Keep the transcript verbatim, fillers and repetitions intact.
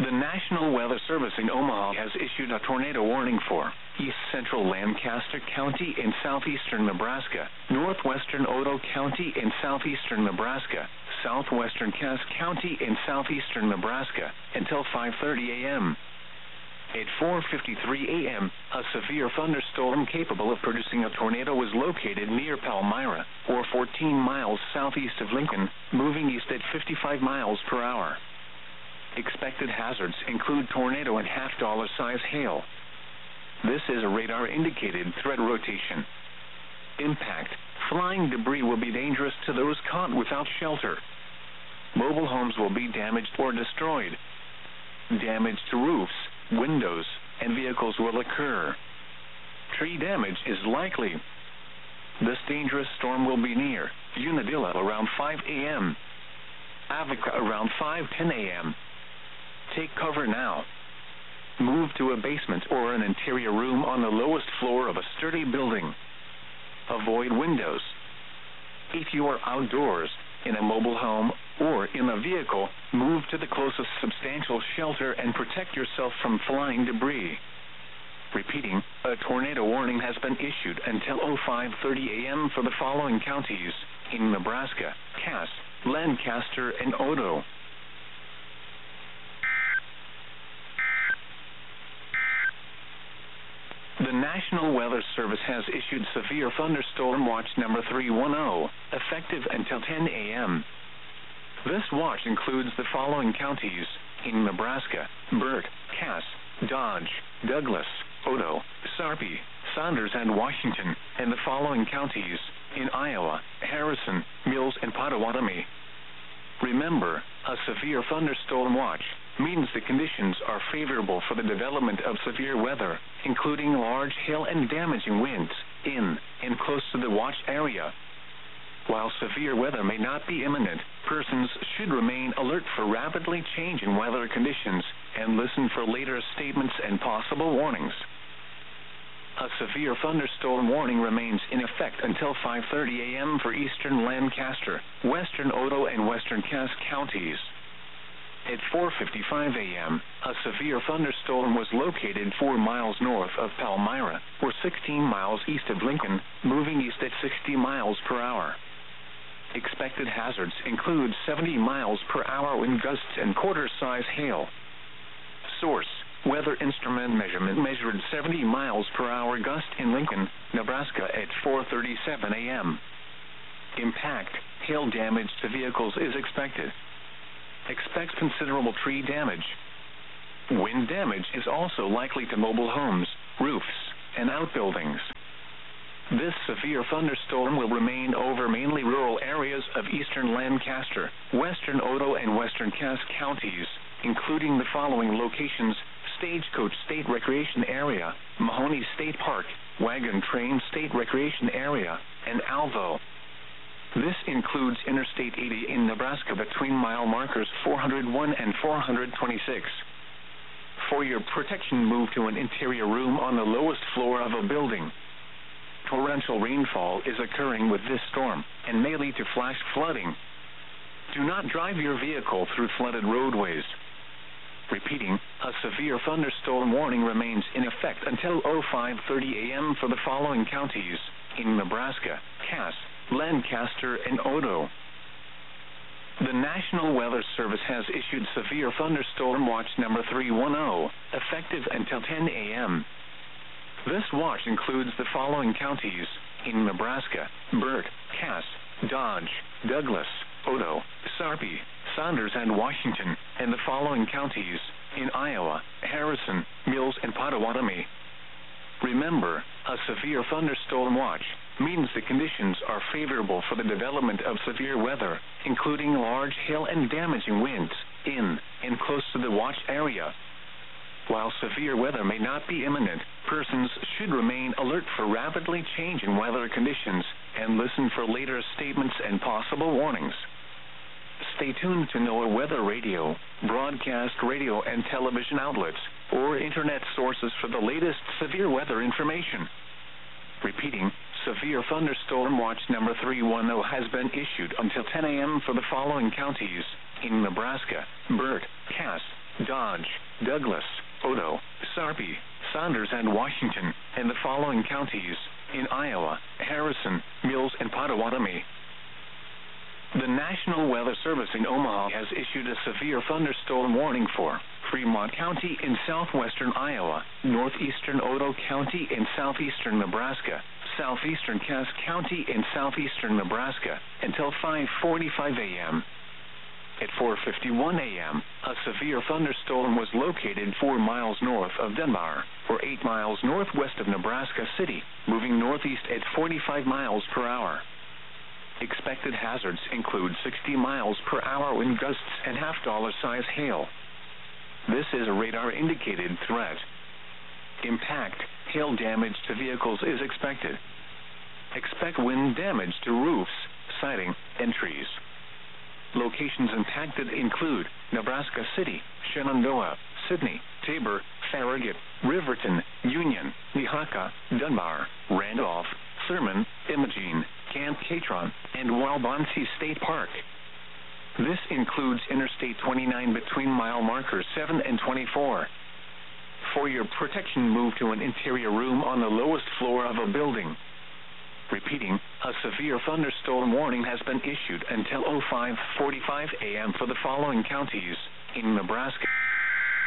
The National Weather Service in Omaha has issued a tornado warning for east central Lancaster County in southeastern Nebraska, northwestern Otoe County in southeastern Nebraska, southwestern Cass County in southeastern Nebraska, until five thirty a m At four fifty-three a m, a severe thunderstorm capable of producing a tornado was located near Palmyra, or fourteen miles southeast of Lincoln, moving east at fifty-five miles per hour. Expected hazards include tornado and half-dollar size hail. This is a radar-indicated threat rotation. Impact: flying debris will be dangerous to those caught without shelter. Mobile homes will be damaged or destroyed. Damage to roofs, windows, and vehicles will occur. Tree damage is likely. This dangerous storm will be near Unadilla around five a m Avoca around five ten a m Take cover now. Move to a basement or an interior room on the lowest floor of a sturdy building. Avoid windows. If you are outdoors, in a mobile home, or in a vehicle, move to the closest substantial shelter and protect yourself from flying debris. Repeating, a tornado warning has been issued until five thirty a m for the following counties in Nebraska: Cass, Lancaster, and Otoe. The National Weather Service has issued Severe Thunderstorm Watch number three one zero, effective until ten a m This watch includes the following counties in Nebraska: Burt, Cass, Dodge, Douglas, Otoe, Sarpy, Saunders, and Washington, and the following counties in Iowa: Harrison, Mills, and Pottawatomie. Remember, a severe thunderstorm watch means the conditions are favorable for the development of severe weather, including large hail and damaging winds, in and close to the watch area. While severe weather may not be imminent, persons should remain alert for rapidly changing weather conditions and listen for later statements and possible warnings. A severe thunderstorm warning remains in effect until five thirty a m for eastern Lancaster, western Otoe, and western Cass counties. At four fifty-five a m, a severe thunderstorm was located four miles north of Palmyra, or sixteen miles east of Lincoln, moving east at sixty miles per hour. Expected hazards include seventy miles per hour wind gusts and quarter-size hail. Source: Weather Instrument Measurement measured seventy miles per hour gust in Lincoln, Nebraska at four thirty-seven a m Impact: hail damage to vehicles is expected. Expect considerable tree damage. Wind damage is also likely to mobile homes, roofs, and outbuildings. This severe thunderstorm will remain over mainly rural areas of eastern Lancaster, western Otoe, and western Cass counties, including the following locations: Stagecoach State Recreation Area, Mahoney State Park, Wagon Train State Recreation Area, and Alvo. This includes Interstate eighty in Nebraska between mile markers four hundred one and four hundred twenty-six. For your protection, move to an interior room on the lowest floor of a building. Torrential rainfall is occurring with this storm and may lead to flash flooding. Do not drive your vehicle through flooded roadways. Repeating, a severe thunderstorm warning remains in effect until five thirty a m for the following counties in Nebraska: Cass, Lancaster, and Otoe. The National Weather Service has issued Severe Thunderstorm Watch number three one zero, effective until ten a m This watch includes the following counties in Nebraska: Burt, Cass, Dodge, Douglas, Otoe, Sarpy, Saunders, and Washington, and the following counties in Iowa: Harrison, Mills, and Pottawatomie. Remember, a severe thunderstorm watch means the conditions are favorable for the development of severe weather, including large hail and damaging winds, in and close to the watch area. While severe weather may not be imminent, persons should remain alert for rapidly changing weather conditions and listen for later statements and possible warnings. Stay tuned to NOAA Weather Radio, broadcast radio and television outlets, or internet sources for the latest severe weather information. Repeating, Severe Thunderstorm Watch number three one zero has been issued until ten a m for the following counties in Nebraska: Burt, Cass, Dodge, Douglas, Odo, Sarpy, Saunders, and Washington, and the following counties in Iowa: Harrison, Mills, and Pottawatomie. The National Weather Service in Omaha has issued a severe thunderstorm warning for Fremont County in southwestern Iowa, northeastern Odo County in southeastern Nebraska, southeastern Cass County in southeastern Nebraska, until five forty-five a m At four fifty-one a m, a severe thunderstorm was located four miles north of Dunbar, or eight miles northwest of Nebraska City, moving northeast at forty-five miles per hour. Expected hazards include sixty miles per hour wind gusts and half-dollar size hail. This is a radar-indicated threat. Impact, hail damage to vehicles is expected. Expect wind damage to roofs, siding, and trees. Locations impacted include Nebraska City, Shenandoah, Sidney, Tabor, Farragut, Riverton, Union, Nehaka, Dunbar, Randolph, Thurman, Imogene, Camp Catron, and Walbonsee State Park. This includes Interstate twenty-nine between mile markers seven and twenty-four. For your protection, move to an interior room on the lowest floor of a building. Repeating, a severe thunderstorm warning has been issued until five forty-five a m for the following counties in Nebraska.